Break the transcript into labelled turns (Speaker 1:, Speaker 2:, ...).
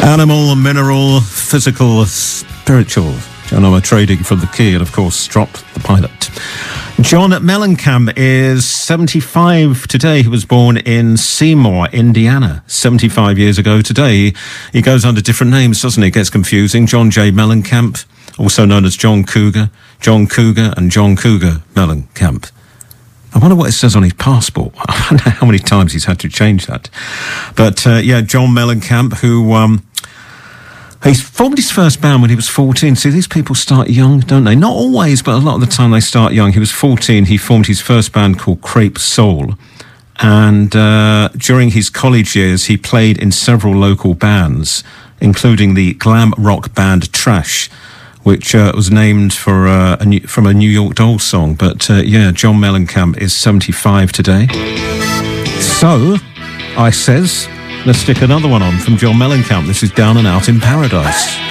Speaker 1: Animal, mineral, physical, spiritual. John Homer trading from the key, and of course, Drop the Pilot. John Mellencamp is 75 today. He was born in Seymour, Indiana, 75 years ago today. He goes under different names, doesn't he? It gets confusing. John J. Mellencamp, also known as John Cougar, and John Cougar Mellencamp. I wonder what it says on his passport. I wonder how many times he's had to change that. But, John Mellencamp, who... he formed his first band when he was 14. See, these people start young, don't they? Not always, but a lot of the time they start young. He was 14. He formed his first band called Crepe Soul. And during his college years, he played in several local bands, including the glam rock band Trash, which was named from a New York Dolls song. But, John Mellencamp is 75 today. So, I says... let's stick another one on from John Mellencamp. This is Down and Out in Paradise.